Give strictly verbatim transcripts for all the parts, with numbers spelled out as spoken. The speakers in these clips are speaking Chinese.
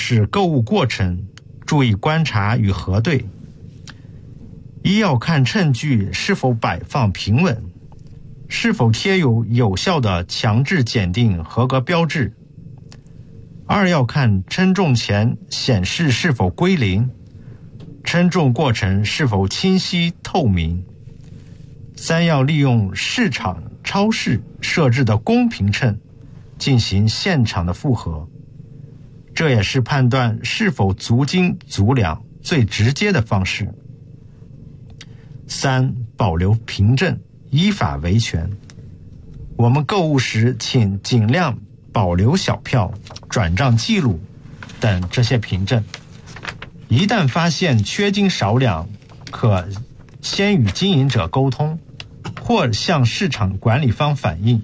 视购物过程，注意观察与核对。一要看称具是否摆放平稳，是否贴有有效的强制检定合格标志。二要看称重前显示是否归零，称重过程是否清晰透明。三要利用市场、超市设置的公平秤进行现场的复核，这也是判断是否足斤足两最直接的方式。三、保留凭证，依法维权。我们购物时请尽量保留小票、转账记录等这些凭证。一旦发现缺斤少两，可先与经营者沟通，或向市场管理方反映。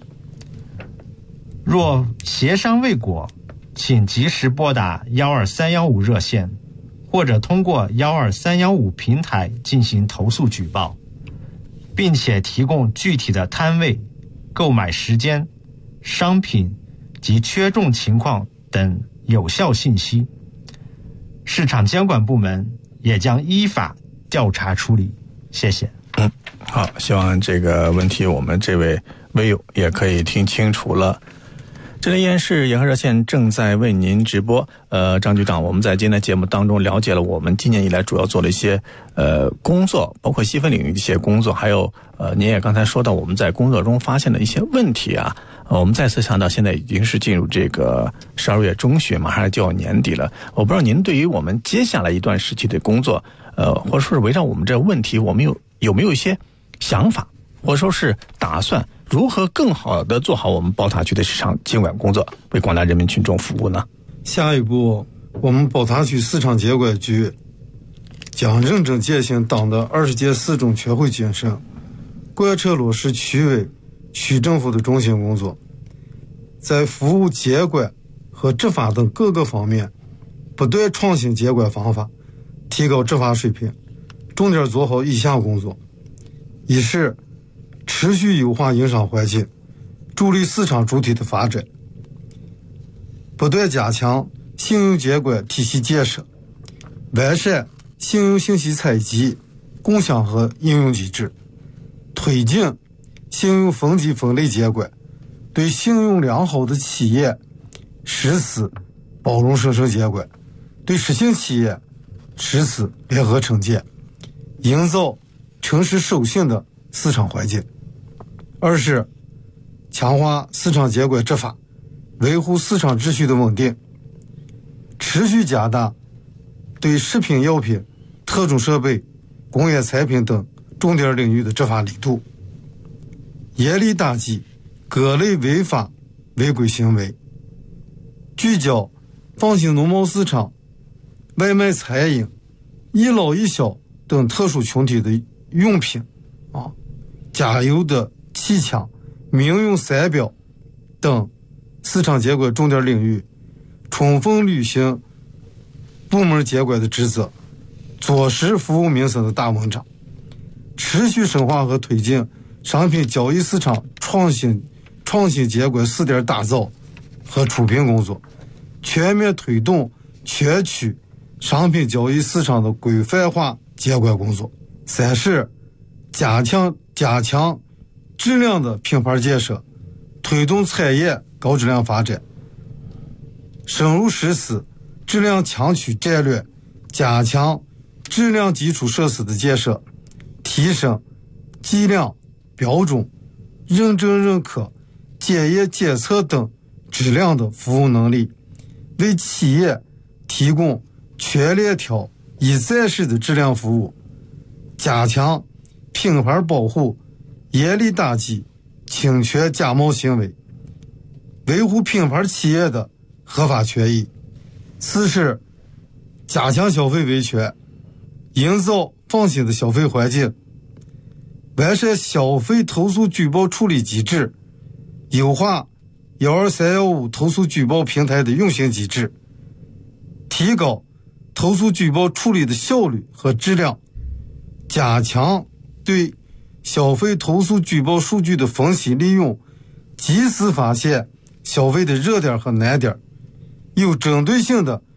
若协商未果，请及时拨打一二三一五热线，或者通过一二三一五平台进行投诉举报，并且提供具体的摊位、购买时间、商品及缺重情况等有效信息。市场监管部门也将依法调查处理。谢谢。 嗯，好，希望这个问题我们这位微友也可以听清楚了。这里依然是银河热线正在为您直播。呃，张局长，我们在今天的节目当中了解了我们今年以来主要做的一些呃工作，包括细分领域的一些工作，还有呃您也刚才说到我们在工作中发现的一些问题啊。呃，我们再次强调，现在已经是进入这个十二月中旬，马上就要年底了。我不知道您对于我们接下来一段时期的工作，呃，或者说是围绕我们这个问题，我们有有没有一些想法，或者说是打算？如何更好地做好我们宝塔区的市场监管工作，为广大人民群众服务呢？ 下一步，我们宝塔区市场监管局将认真践行党的二十届四中全会精神，贯彻落实区委、区政府的中心工作，在服务监管和执法等各个方面不断创新监管方法，提高执法水平，重点做好以下工作：一是持续优化营商环境，助力市场主体的发展，不断加强信用监管体系建设，完善信用信息采集、共享和应用机制，推进信用分级分类监管，对信用良好的企业实施包容审慎监管，对失信企业实施联合惩戒，营造诚实守信的市场环境。二是强化市场监管执法，维护市场秩序的稳定，持续加大对食品药品、特种设备、工业产品等重点领域的执法力度，严厉打击各类违法违规行为，聚焦放心农贸市场、外卖餐饮、一老一小等特殊群体的用品啊、加油的气枪、民用三标等市场监管重点领域，充分履行部门监管的职责，做实服务民生的大文章，持续深化和推进商品交易市场创新创新监管试点打造和出品工作，全面推动全区商品交易市场的规范化监管工作。三是加强加强质量的品牌建设，推动产业高质量发展，深入实施质量强区战略，加强质量基础设施的建设，提升计量、标准、认证认可、检验检测等质量的服务能力，为企业提供全链条一站式的质量服务，加强品牌保护，严厉打击侵权假冒行为，维护品牌企业的合法权益。四是加强消费维权，营造放心的消费环境，完善消费投诉举报处理机制，优化一二三一五投诉举报平台的运行机制，提高投诉举报处理的效率和质量，加强对消费投诉举报数据的分析利用，及时发现消费的热点和难点，有针对性的